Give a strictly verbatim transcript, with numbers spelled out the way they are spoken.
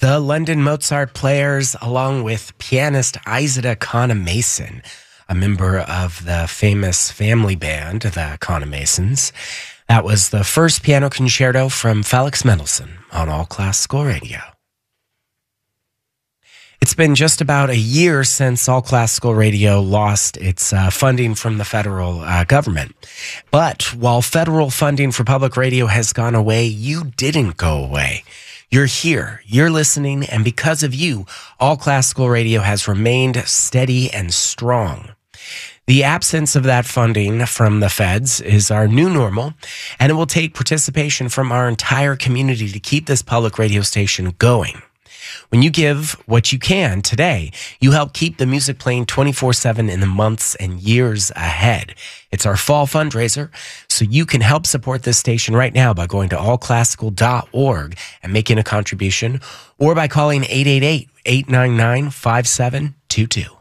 The London Mozart Players, along with pianist Isida Conner-Mason, a member of the famous family band, the Conner-Masons. That was the first piano concerto from Felix Mendelssohn on All Classical Radio. It's been just about a year since All Classical Radio lost its uh, funding from the federal uh, government. But while federal funding for public radio has gone away, you didn't go away. You're here, you're listening, and because of you, All Classical Radio has remained steady and strong. The absence of that funding from the feds is our new normal, and it will take participation from our entire community to keep this public radio station going. When you give what you can today, you help keep the music playing twenty-four seven in the months and years ahead. It's our fall fundraiser, so you can help support this station right now by going to all classical dot org and making a contribution, or by calling eight eight eight, eight nine nine, five seven two two.